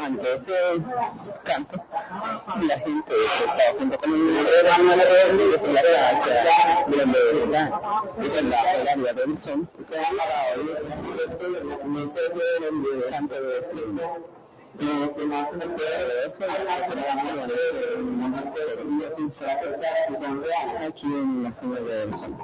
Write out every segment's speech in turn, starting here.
durante ese canto, la gente que está junto con el hermano de la casa, de donde está, de la área de Wilson, se ha parado el canto de aquí en la zona de Wilson.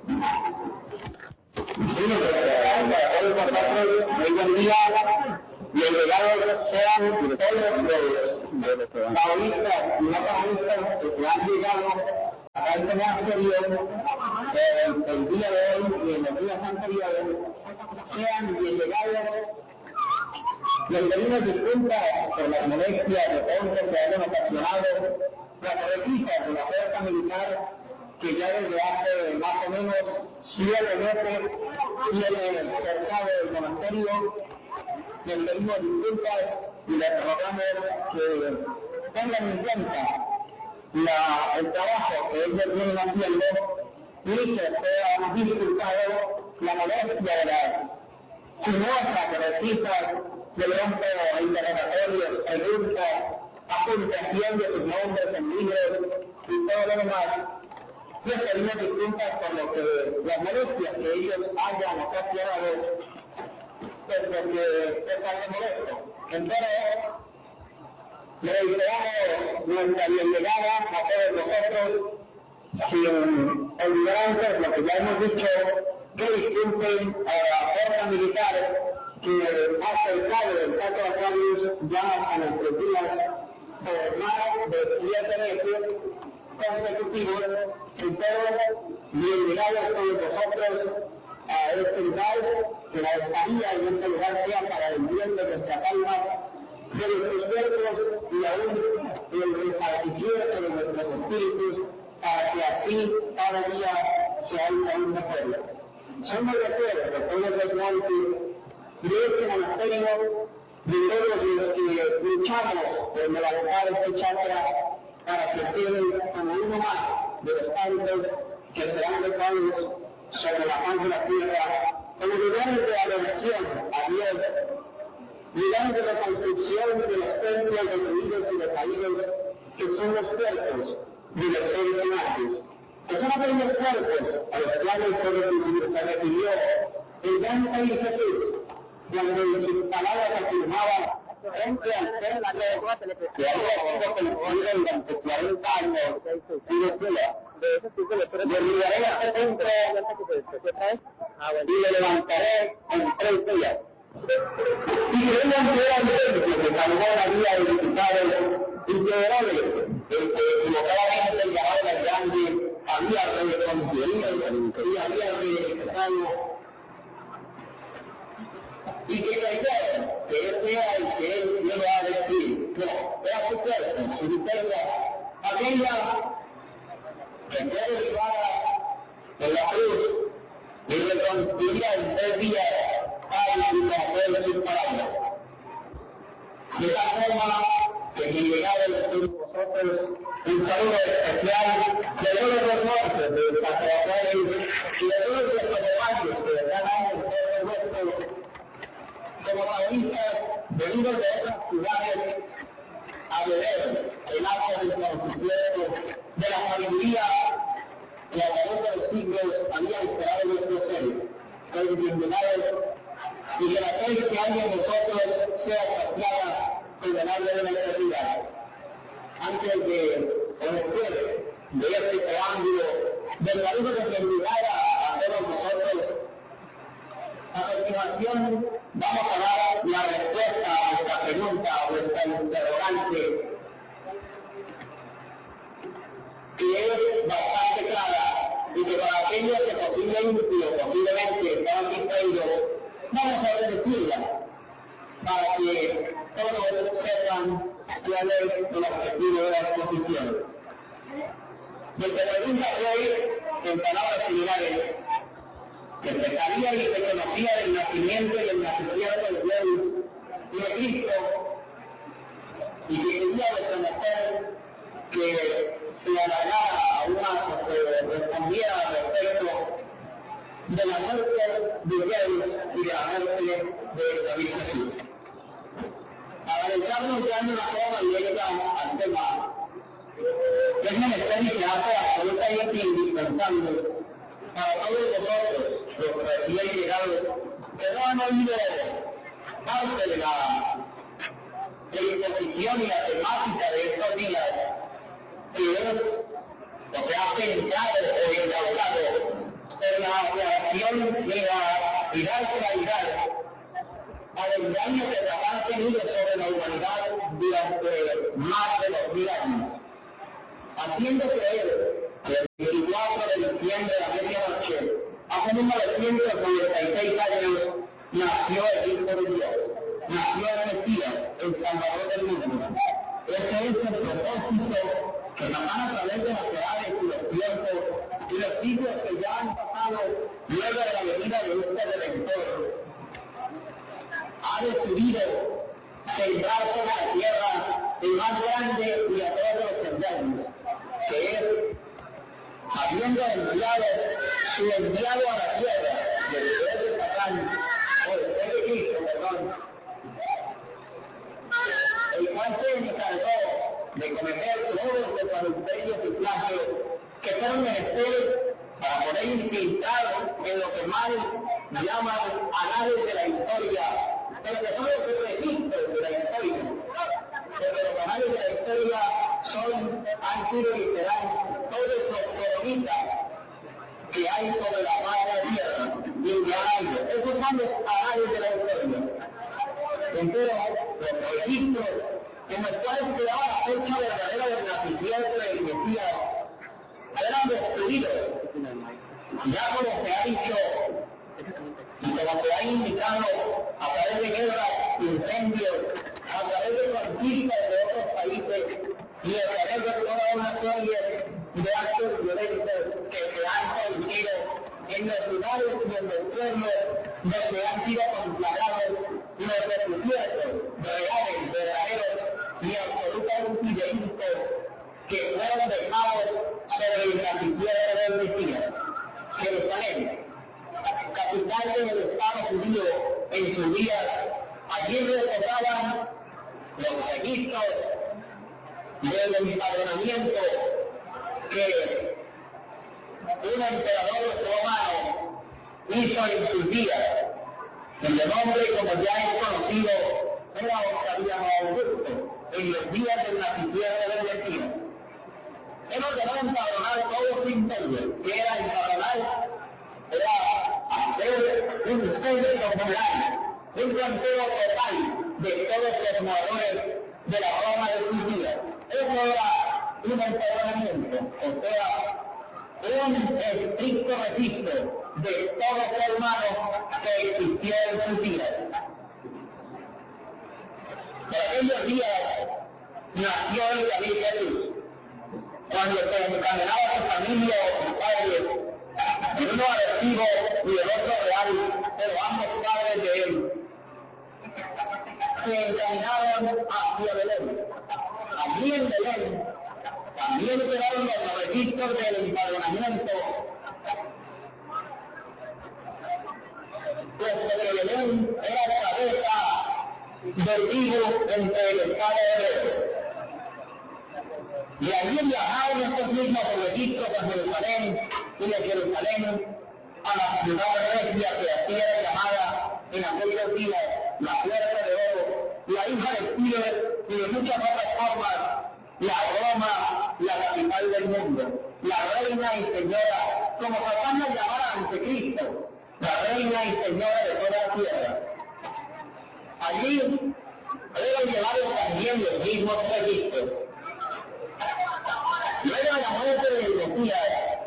Sí, hoy buen día y el legado sean todos los paulistas y no paulistas que han llegado a este monasterio el día de hoy y en los días anteriores, sean llegados. Les pedimos disculpas por las molestias de todos que hayan ocasionado la cabecita de la fuerza militar que ya desde hace más o menos 7 meses tiene cercado el monasterio. Les pedimos disculpas y les rogamos que tengan en cuenta el trabajo que ellos vienen haciendo y que sea disculpado la molestia de las sinuosas cabecitas del rompe interrogatorios, preguntas, apuntación de sus nombres en libros y todo lo demás. Les pedimos disculpas por lo que las molestias que ellos hayan ocasionado, porque es algo molesto. Entonces, reiteramos nuestra bienvenida a todos nosotros, sin olvidar antes lo que ya hemos dicho, que disculpen a la fuerza militar que ha cercado el Pato Aquarius ya a nuestros días por más de 7 meses consecutivos. Entonces, bienvenidos todos vosotros a este lugar, que la estadía en este lugar sea para el bien de nuestras almas, de nuestros cuerpos y aún el repartimiento de nuestros espíritus, para que así cada día sea aún mejor. Somos deseos de todos los montes de este monasterio, de todos los que luchamos por levantar este chakra para que queden como uno más de los santos que serán dejados sobre la faz de la tierra como lugares de adoración a Dios, lugares de reconstrucción de los templos destruidos y decaídos que son los cuerpos de los seres humanos, que son aquellos cuerpos a los cuales se refirió el gran Rey Jesús cuando en sus palabras afirmaba entre al ser la que había sido construida durante 40 años y decía, derribaré este templo y lo levantaré en 3 días. Y creían que era el templo que Salomón había edificado y que Herodes, el que equivocadamente llamado el Grande, había reconstruido y había reedificado, y que creyeron que ese era el que él iba a decir. No, era su cuerpo, su victoria, aquella que fue derribada en la cruz y reconstruida en 3 días tal y como fue sus palabras. De tal forma que mi llegada es de vosotros un saludo especial de todos los muertos de sacerdotes y de todos los hermanos que cada año fueron nuestros como países venidos de otras ciudades a beber el agua del conocimiento, de la sabiduría que a través de los siglos había esperado nuestro ser. Soy bienvenidos y que la fe que hay en nosotros sea saciada con el agua de la eternidad. Antes de o después de este preámbulo del saludo que se enviara a todos nosotros, a continuación vamos a dar la respuesta a nuestra pregunta, a nuestra interrogante, que es bastante clara y que para aquellos que posiblemente estaban distraídos, vamos a repetirla para que todos sepan cuál es el objetivo de la exposición. Nuestra pregunta fue, en palabras similares, que se sabía y se conocía del nacimiento y el nacimiento del Dios de Cristo, y que quería reconocer que se alargara a una o se respondiera al respecto de la muerte de Dios y de la muerte de David Jesús. Analizamos estamos dando una forma directa al tema. Es menester y se hace absolutamente indispensable para todos nosotros, los recién llegados, que no han oído parte de la exposición y la temática de estos días, que es lo que ha pensado o encauzado en la creación de la irracionalidad al engaño que se ha tenido sobre la humanidad durante más de 2000 años, haciendo creer que el 24 de diciembre a medianoche, hace 1996 años, nació el Hijo de Dios, nació el Mesías, el Salvador del mundo. Ese es el propósito que nos dan a través de las edades y los tiempos y los siglos que ya han pasado luego de la venida de este Redentor. Ha decidido centrarse en la tierra el más grande y a todos los enviados, que es, habiendo enviado su enviado a la tierra, después de Satán, o después de Cristo, perdón, el cual se encargó de cometer todos los adulterios y plagios que fueron menester para poder infiltrar en lo que mal llaman anales de la historia, pero que son los registros de la historia, porque los anales de la historia han sido literal todos los cronistas que hay sobre la faz de la tierra y en el esos son los anales de la historia. Entonces, los registros en los cuales se daba la fecha verdadera del nacimiento del Mesías eran destruidos, ya como se ha dicho y como se ha indicado a través de guerras, incendios, a través de conquistas de otros países y a través de toda una serie de actos violentos que se han cometido en los lugares y en los pueblos donde han sido conflagrados los descubiertos reales, verdaderos y absolutamente verídicos que fueron dejados sobre el nacimiento del Mesías. Jerusalén, capital del Estado judío en sus días, allí reposaban los registros del empadronamiento que un emperador romano hizo en sus días, cuyo nombre, como ya es conocido, era Octaviano Augusto, en los días del nacimiento del Mesías. Él ordenó empadronar todo su imperio, que era empadronar, era hacer un censo popular, un conteo total de todos los moradores de la Roma de sus días. Eso era un empadronamiento, o sea, un estricto registro de todo ser humano que existió en sus días. Por aquellos días nació el David Jesús, cuando se encadenaba su familia o sus padres, el uno adoptivo y el otro real, pero ambos padres de él, se encaminaron hacia Belén. Allí en Belén también quedaron los registros del empadronamiento, pues que Belén era la cabeza del tribu entre el estado de Belén. Y allí viajaron estos mismos registros a Jerusalén y de Jerusalén a la ciudad regia que así era llamada en aquellos días la Puerta de Oro, la hija de Tiro y de muchas otras formas, la Roma, la capital del mundo, la reina y señora, como Satán la llamara ante Cristo, la reina y señora de toda la tierra. Allí eran llevados también los mismos registros. Luego de la muerte del Mesías,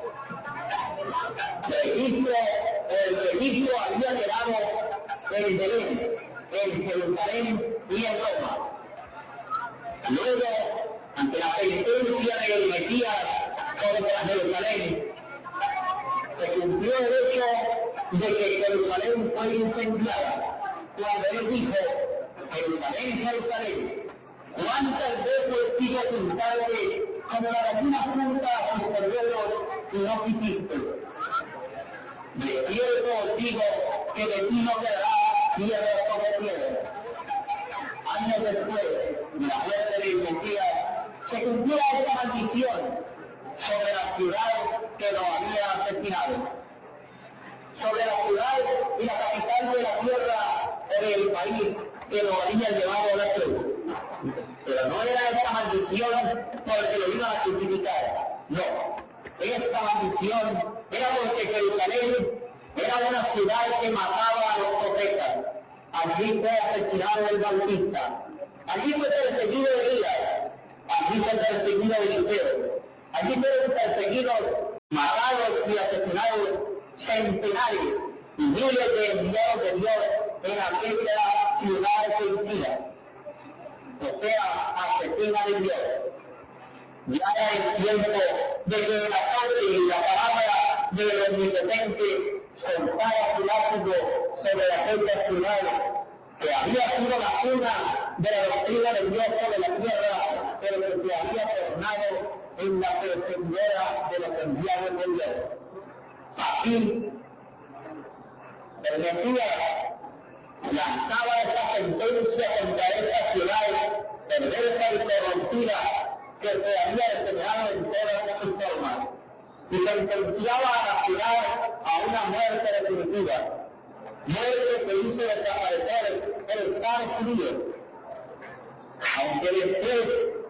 el registro había quedado en Belén, en Jerusalén y en Roma. Luego, ante la sentencia del Mesías contra Jerusalén, se cumplió el hecho de que Jerusalén fue incendiada, cuando él dijo: Jerusalén, Jerusalén, ¿cuántas veces sigo pintarte como la gallina junta a sus polluelos y no quisiste? De cierto os digo que de ti no quedará tierra sobre tierra. Años después, de la muerte del Mesías, se cumplía esta maldición sobre la ciudad que lo había asesinado, sobre la ciudad y la capital de la tierra o del país que lo había llevado a la cruz. Pero no era esta maldición porque lo iban a crucificar, no. Esta maldición era porque Jerusalén era una ciudad que mataba a los profetas. Allí fue asesinado el Bautista. Allí fue perseguido Elías. Allí fue perseguido Eliseo. Allí fueron perseguidos, matados y asesinados centenarios y miles de enviados de Dios en aquella ciudad sentida. O sea, asesina de Dios. Ya era el tiempo de que la parte y la palabra del omnipotente soltara su látigo sobre aquella ciudad que había sido la cuna de la doctrina de Dios sobre la tierra, pero que se había tornado en la perseguidora de los enviados de Dios. Así, el Mesías lanzaba esta sentencia contra esta ciudad perversa y corrompida que se había degenerado en todas sus formas, y sentenciaba a la ciudad a una muerte definitiva, muerte que hizo desaparecer el Estados Unidos, aunque después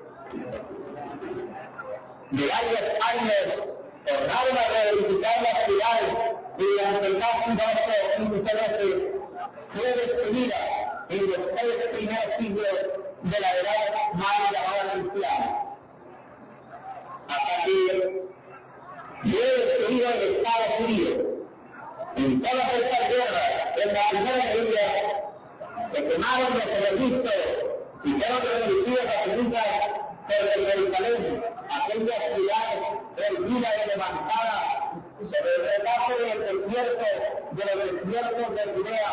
de varios años tornaron a reedificar la ciudad y ante casi 12 o 15 veces fue destruida en los 3 primeros siglos de la edad mal llamada cristiana. Hasta que fue destruido en Estados Unidos. En todas estas guerras, en la primera de ellas, se quemaron los registros y fueron reducidos a cenizas sobre Jerusalén, aquella ciudad erguida y levantada sobre el regazo del desierto, de los desiertos de Judea.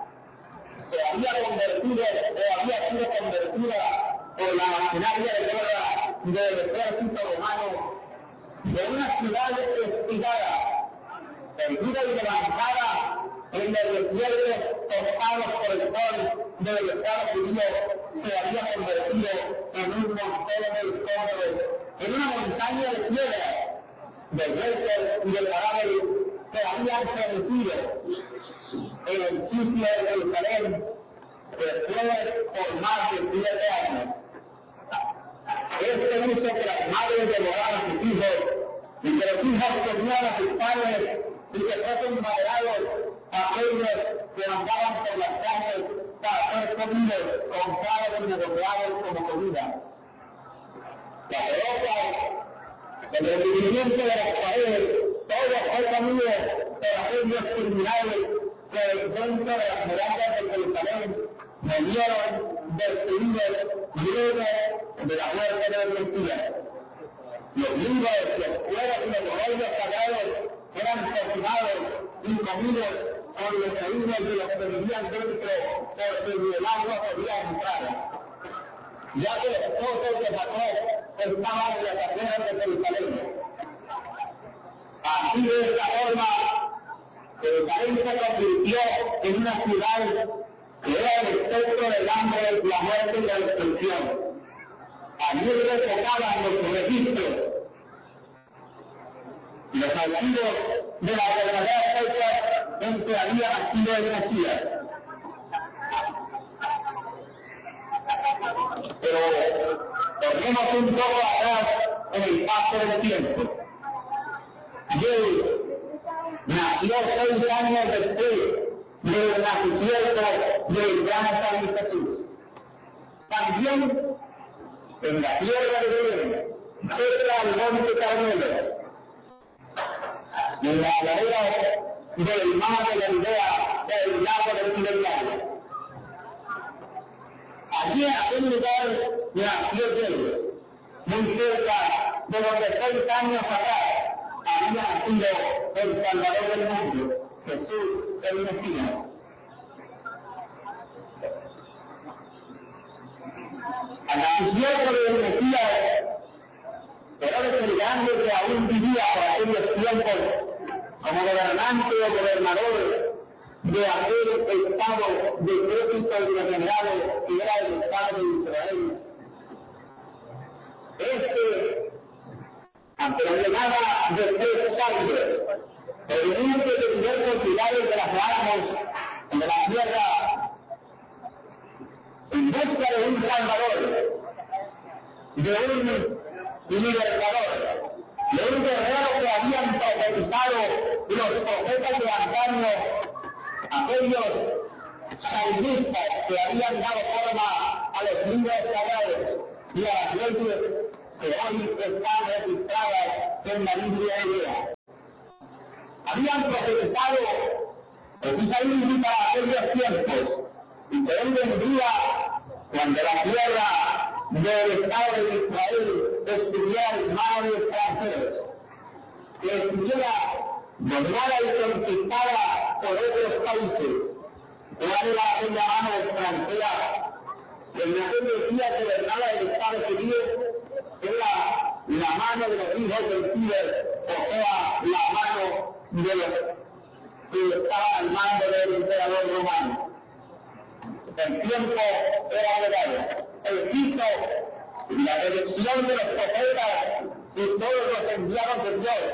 Se había convertido o había sido convertida por la maquinaria de guerra del ejército romano de una ciudad descuidada, erguida y levantada en los desiertos tocados por el sol del Estado judío, se había convertido en un montón de escombros, en una montaña de piedras, de huesos y de cadáveres que habían perecido en el sitio de Jerusalén después por más de 7 años. Este uso que las madres devoraban a sus hijos y que los hijos tenían a sus padres y que fuesen maderados a aquellos que andaban por las calles para ser comidos, comprados y negociados como comida. La pelota, el rendimiento de las paredes, todo fue comido por aquellos criminales que dentro de las murallas de Jerusalén murieron destruidos libres de la muerte del Mesías. Los libros, los cueros y los rollos sagrados eran cocinados y comidos por los heridos y los que vivían dentro, porque ni el agua podía entrar, ya que los pozos de Jacob estaban en las afueras de Jerusalén. Así de esta forma, Jerusalén se convirtió en una ciudad que era el espectro del hambre, la muerte y la destrucción. Allí se tocaban los registros, los archivos de las verdaderas fechas en que había nacido el Mesías. Pero tornemos un poco atrás en el paso del tiempo. Jesús nació 6 años después del nacimiento del gran San Jesús. También en la tierra de Belén, cerca del monte Carmelo, en la ladera del mar de Galilea, del lago de Tiberias. Allí en aquel lugar nació Jesús, muy cerca de donde 6 años atrás había nacido el Salvador del mundo, Jesús el Mesías. Al nacimiento del Mesías, Herodes el Grande, que aún vivía por aquellos tiempos como gobernante o gobernador de aquel estado decrépito y degenerado que era el Estado de Israel, ante la llegada de tres sangre, proveniente de diversos lugares de las almas de la tierra, en busca de un Salvador, de un libertador, de un guerrero que habían profetizado los profetas de antaño, aquellos salmistas que habían dado forma a los libros sagrados y a las leyes que hoy están registradas en la Biblia hebrea. Habían profetizado precisamente para aquellos tiempos, y que hoy en día, cuando la tierra del Estado de Israel estuviera en manos de extranjeros, que estuviera dominada y conquistada por otros países, ¿cuál era aquella mano extranjera que en aquellos días gobernaba el Estados Unidos? Era la mano de los hijos del Tíber, o sea, la mano de los que estaban al mando del emperador romano. El tiempo era legado. El Cristo, la elección de los profetas y todos los enviados de Dios.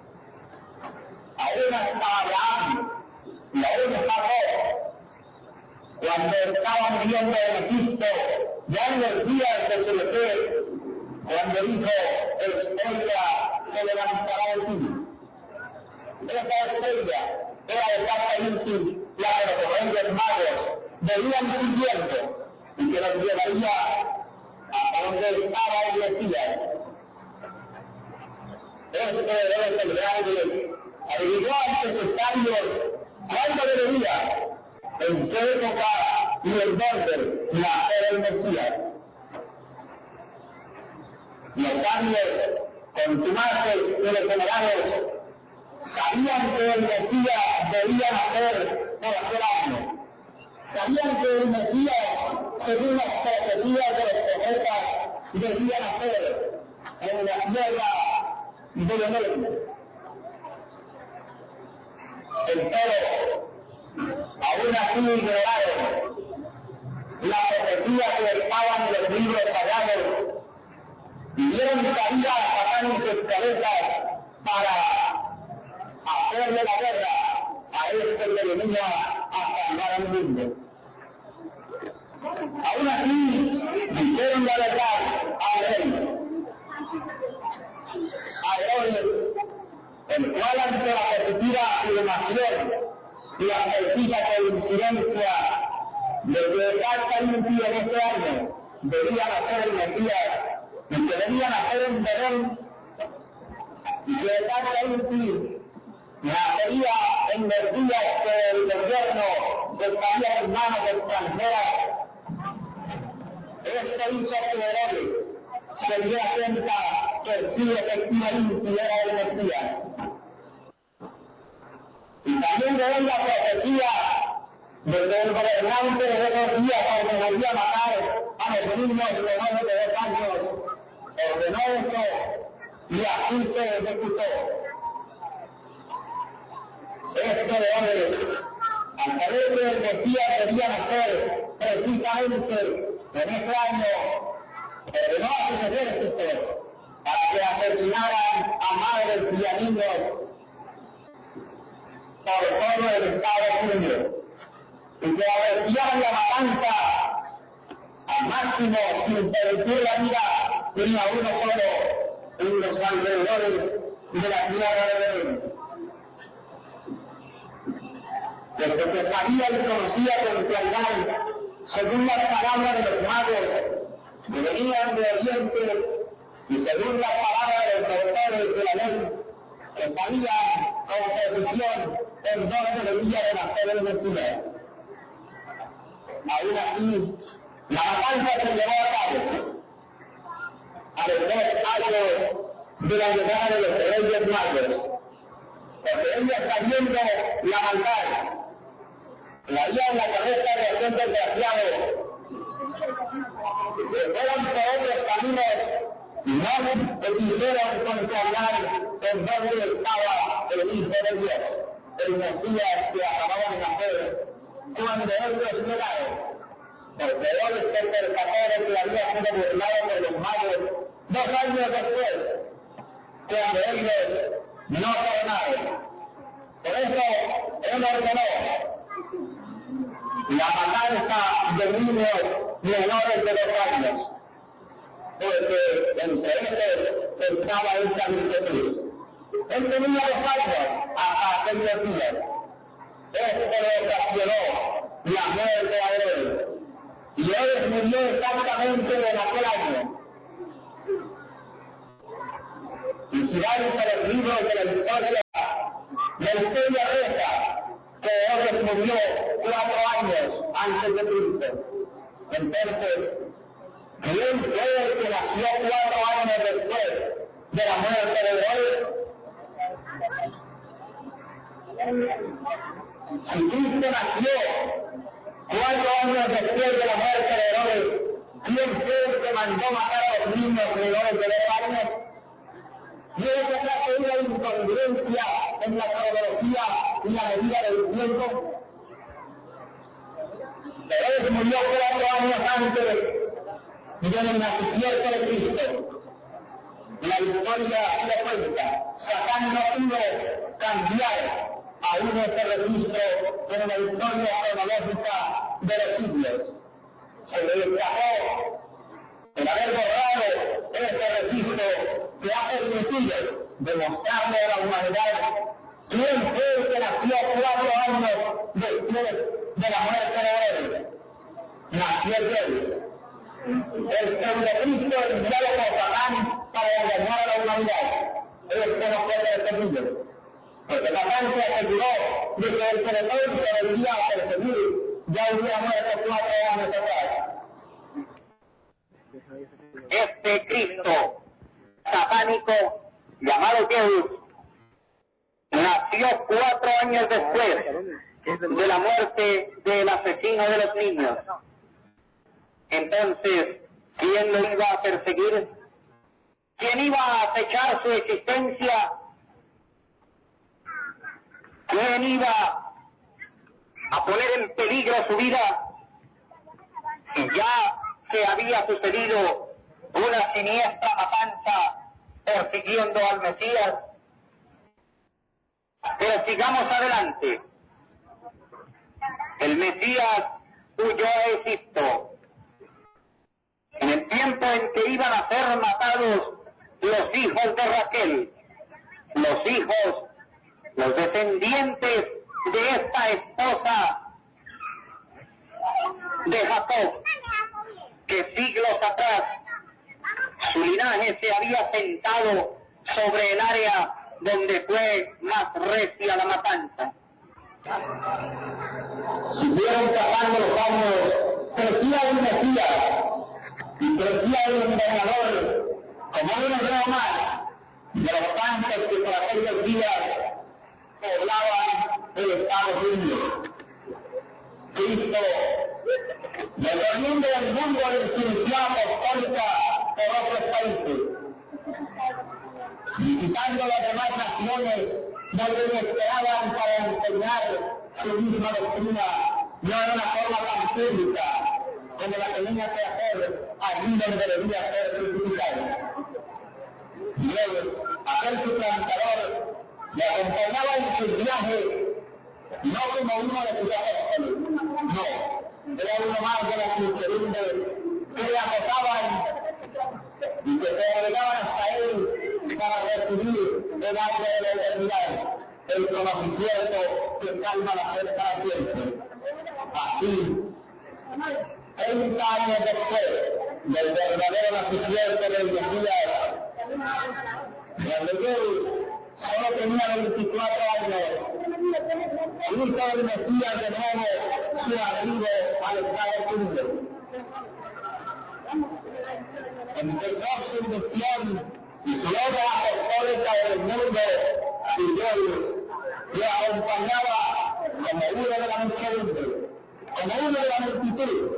Aún hasta Abraham y aún Jacob, cuando estaba muriendo en Egipto, ya en los días de su vejez, cuando dijo, estrella se levantará de ti. Esa estrella era el Apocalipsis, la que los reyes magos veían siguiendo y que los llevaría a donde estaba el Mesías. Este debe ser grande. Averiguó ante sus cambios cuándo debería, en qué época y en dónde nacer el Mesías. Los cambios contumaces y degenerados sabían que el Mesías debía nacer por aquel año. Sabían que el Mesías, según las profecías de los profetas, debía nacer en la tierra de Belén. Pero, aún así ignoraron la profecía que estaban en los libros sagrados y dieron cabida a Satán en sus cabezas para hacerle la guerra a este que venía a salvar al mundo. Aún así, dijeron la verdad al rey, a Herodes, el cual ante la positiva afirmación y la precisa coincidencia de que exactamente en ese año debía nacer el Mesías y que debía nacer en Belén y que exactamente nacería en los días que el gobierno estaría en manos extranjeras, esto hizo que Herodes se diera cuenta que sí efectivamente era el Mesías. Y también de él la profecía de que el gobernante de esos días ordenaría matar a los niños de menos de 2 años, ordenó eso y así se ejecutó. Este hombre, al saber que el Mesías debía nacer precisamente en ese año, ordenó a sus ejércitos para que asesinaran a madres y a niños por todo el Estados Unidos y que arreciaran la matanza al máximo sin permitir la vida ni a uno solo en los alrededores de la tierra de Belén. Desde que sabía y conocía con claridad, según las palabras de los magos que venían de Oriente y según las palabras de los autores de la ley, que sabían con precisión en dónde debía de nacer el Mesías. Aún así, la matanza se llevó a cabo a los 2 años de la llegada de los reyes magos, porque ellos sabiendo la maldad, la vida en la cabeza de aquel desgraciado, se fueron por otros caminos y no quisieron controlar en dónde estaba el Hijo de Dios, el Mesías que acababa de nacer, cuando ellos llegaron, porque hoy se percató de que había sido burlado por los magos 2 cuando ellos no tornaron. Por eso él ordenó la matanza de niños menores de 2 años, porque entre ellos estaba el San Jesús. Él tenía 2 años hasta aquellos días. Esto le ocasionó la muerte a él. Y él murió exactamente en aquel año. Y si vais a los libros de la historia reza que él murió 4 años antes de Cristo. Entonces, ¿quién fue el que nació 4 años después de la muerte de Herodes? Si Cristo nació 4 años después de la muerte de Herodes, ¿quién fue el que mandó matar a los niños menores de 2 años? Y eso trae una incongruencia en la cronología y la medida del tiempo. Herodes murió 4 años antes del nacimiento de Cristo. La historia lo cuenta. Satán no pudo cambiar aún ese registro en la historia cronológica de los siglos. Se le escapó el haber borrado ese registro que ha permitido demostrarle a la humanidad quién fue el que nació 4 años después de la muerte de Herodes. Nació Dios. El pseudo-Cristo enviado por Satán para engañar a la humanidad. Esto no puede permitirlo. Porque Satán se aseguró de que el Creador que debería perseguir ya hubiera muerto 4 años atrás. Este Cristo satánico, llamado Dios, nació 4 años después de la muerte del asesino de los niños. Entonces, ¿quién lo iba a perseguir? ¿Quién iba a acechar su existencia? ¿Quién iba a poner en peligro su vida? Si ya se había sucedido una siniestra matanza persiguiendo al Mesías. Pero sigamos adelante. El Mesías huyó a Egipto. En el tiempo en que iban a ser matados los hijos de Raquel, los descendientes de esta esposa de Jacob, que siglos atrás su linaje se había sentado sobre el área donde fue más recia la matanza. Siguieron pasando los años, crecía el Mesías y crecía el gobernador como uno de más de los tantos que por aquellos días poblaban el Estados Unidos. Cristo, recorriendo el mundo de institución apostólica por otros países, visitando las demás naciones donde esperaban para enseñar su misma doctrina, no de una forma tan pública como la tenía que hacer allí donde debía ser crucificado. Luego, aquel suplantador le acompañaba en su viaje, no como uno de sus apóstoles, no, era uno más de las incertidumbres que le acosaban y que se obligaban hasta él para recibir el arte de la eternidad, el conocimiento que calma la fe para siempre. Así, 30 años después del verdadero nacimiento del Mesías, cuando él solo tenía 24 años, hizo el Mesías de nuevo su arribo al Estados Unidos. Empezó su misión y su obra apostólica en el mundo, y Dios le acompañaba como uno de la muchedumbre, como uno de la multitud.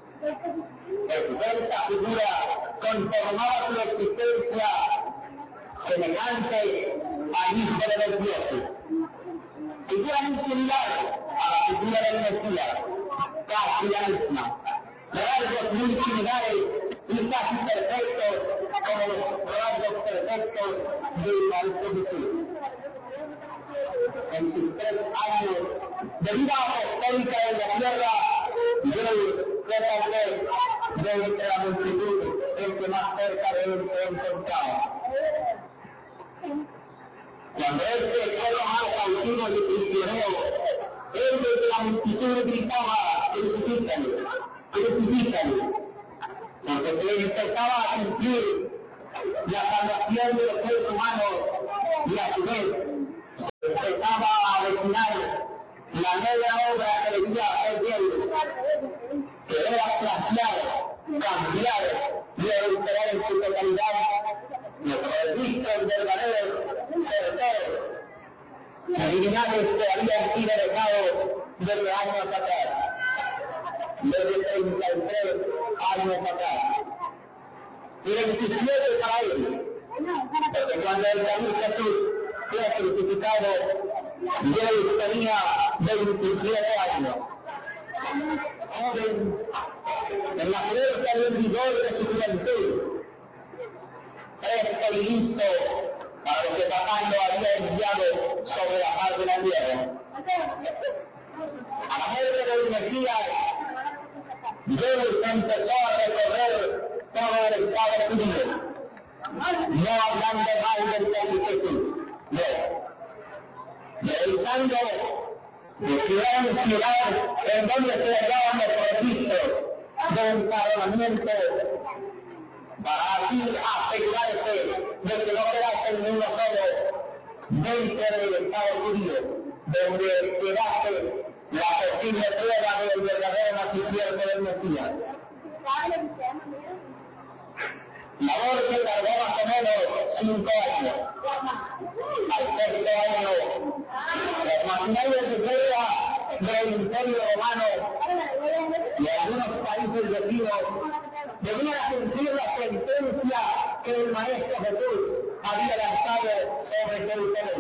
Esta figura conformaba su existencia semejante al Hijo de los Dioses. Figura muy similar a la figura del Mesías, casi la misma. Rasgos muy similares y casi perfectos como los rasgos perfectos efectos del maestro Jesús. En sus 3 años de vida apostólica en la tierra, yo fue tal vez de entre la multitud el que más cerca de él se encontraba. Cuando él se fue al cautivo de Cristianeo, él desde la multitud gritaba: crucifícale, crucifícale, porque se empezaba a sentir la salvación de los seres humanos y a su vez se empezaba a avecinar la nueva obra que debía hacer Dios, que era cambiar y recuperar en su totalidad los registros verdaderos, certeros, originales que habían sido dejados desde años atrás, desde 33 años atrás. Y 27 para él, porque cuando el Señor Jesús fue crucificado, él tenía 27 años. Joven, en la fuerza del vigor de su juventud, presto y listo para lo que papá lo había enviado sobre la faz de la tierra. A la muerte del Mesías, Dios empezó a recorrer todo el estado judío, no hablando mal del Señor Jesús, no, revisando de ciudad en ciudad en donde se daban los registros de empadronamiento, para así asegurarse de que no quedase ni uno solo dentro del estado judío, donde quedase la posible prueba del verdadero nacimiento del Mesías. Labor que tardó más o menos 5 años. Al 6º año, los maquinarios de guerra del Imperio Romano y algunos países vecinos debían cumplir la sentencia que el Maestro Jesús había lanzado sobre Jerusalén.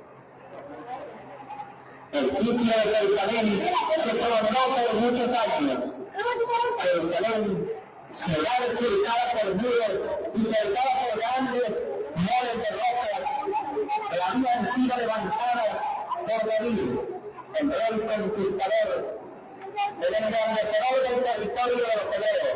El sitio de Jerusalén se prolongó por muchos años. Jerusalén, ciudad cercada por muros y cercada por grandes moles de roca que habían sido levantadas por David, el rey conquistador, el engrandecedor del territorio de los hebreos.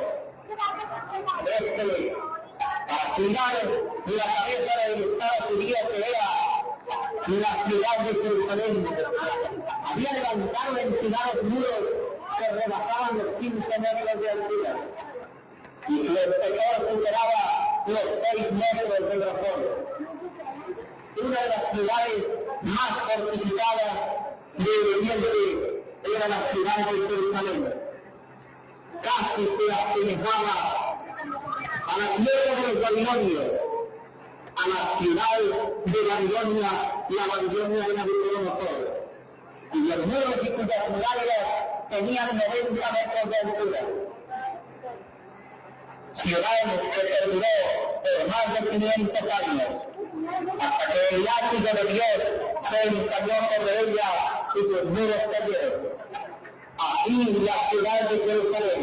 Para cuidar la cabeza del Estado judío que era la ciudad de Jerusalén, había levantado encinados muros que rebasaban los 15 metros de altura, y su espesor superaba los 6 metros de grosor. Una de las ciudades más fortificadas de Oriente era la ciudad de Jerusalén. Casi se asemejaba a la tierra de los babilonios, a la ciudad de Babilonia, la Babilonia de Nabucodonosor, y los muros y cuyas murallas tenían 90 metros de altura. Ciudad que perduró por más de 500 años, hasta que el látigo de Dios se instaló sobre ella y sus muros cayeron. Así la ciudad de Jerusalén,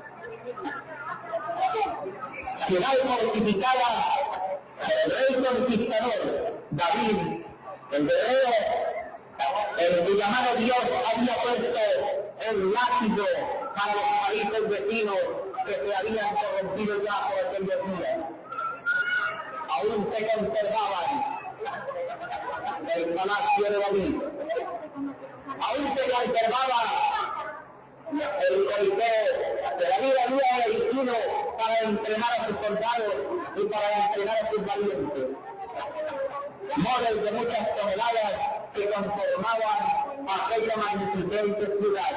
ciudad fortificada por el rey conquistador David, el guerrero, el cuya mano Dios había puesto el látigo para los países vecinos que se habían corrompido ya por aquellos días. Aún se conservaban el palacio de David, aún se conservaba el coliseo que David había elegido para entrenar a sus soldados y para entrenar a sus valientes. Moles de muchas toneladas que conformaban aquella magnificente ciudad.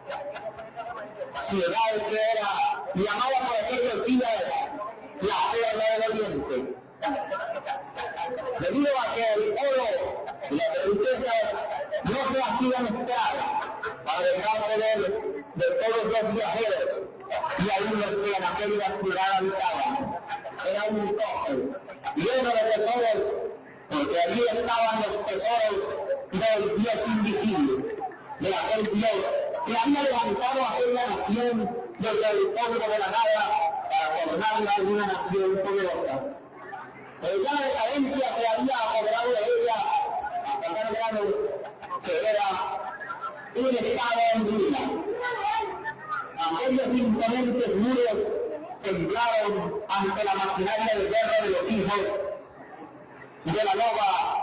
Ciudad que era llamada por aquellos días la Perla del Oriente, debido a que el oro y las riquezas no se hacían esperar para dejar de todos los viajeros y aún los que en aquella ciudad habitaban. Era un cofre lleno de tesoros, porque allí estaban los tesoros del Dios invisible, de aquel Dios que había levantado a aquella nación desde el polvo de la nada para tornarla en una nación poderosa. Ya la decadencia que había apoderado de ella hasta tal grado que era un estado en ruina. Aquellos imponentes muros temblaron ante la maquinaria de guerra de los hijos de la loba,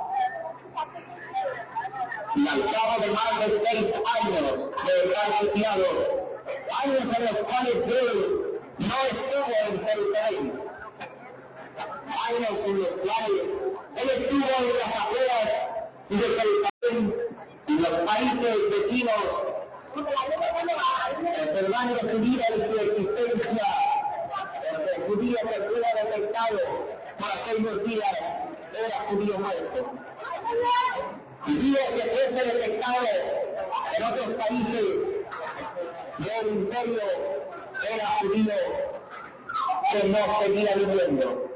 y al cabo de más de 6 años de estar sitiados, años en los cuales él no estuvo en Jerusalén, años en los cuales él estuvo en las afueras de Jerusalén y los países vecinos, observando su vida y su existencia, porque el judío que fuera detectado por aquellos días era judío muerto. Judíos que fuese detectado en otros países del imperio era judío que no seguía viviendo.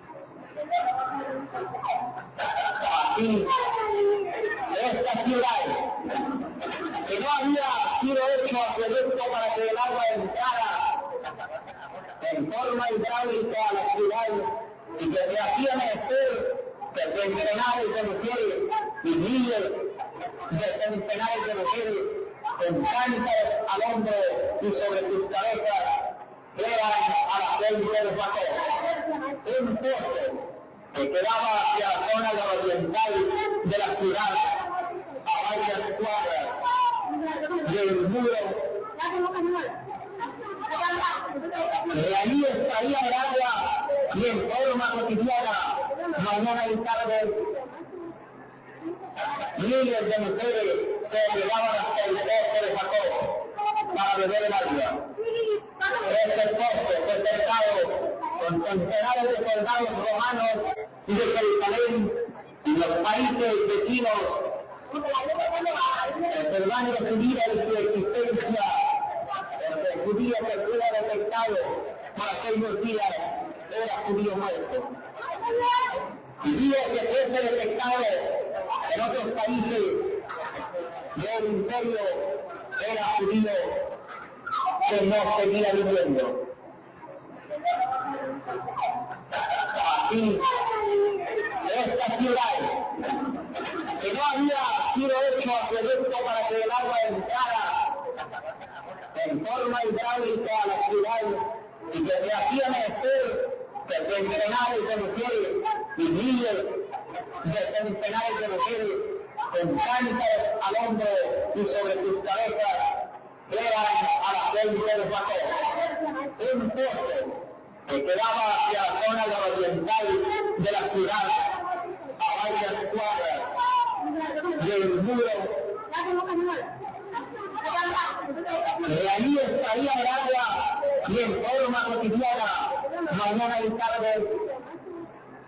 Así, esta ciudad, que no había sido hecho acueducto para que el agua entrara en forma hidráulica a la ciudad, y que se hacía menester que centenares de mujeres y miles de centenares de mujeres con cántaros al hombro y sobre sus cabezas eran a la fuente de Jacob, un pozo que quedaba hacia la zona oriental de la ciudad, a varias cuadras del muro. De allí extraía el agua y en forma cotidiana, mañana y tarde, miles de mujeres se llegaban hasta el pozo de Jacob para beber el agua. Este pozo fue cercado con centenares de soldados romanos y de Jerusalén y los países vecinos, observando su vida y su existencia, porque el judío que fuera detectado por aquellos días era judío muerto. Judíos que fuese detectado en otros países del imperio era judío que no seguía viviendo. Así, esta ciudad, que no había sido hecho acueducto para que el agua entrara en forma hidráulica a la ciudad, y que se hacía menester que centenares de mujeres y miles de centenares de mujeres con cántaros al hombro y sobre sus cabezas eran a la fuente de Jacob, un pozo que quedaba hacia la zona oriental de la ciudad, a varias cuadras del muro. De allí extraía el agua y en forma cotidiana, mañana y tarde,